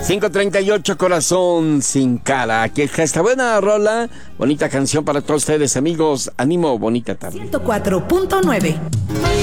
5:38, Corazón sin cara. Aquí está esta buena rola, bonita canción para todos ustedes, amigos. Ánimo, bonita tarde. 104.9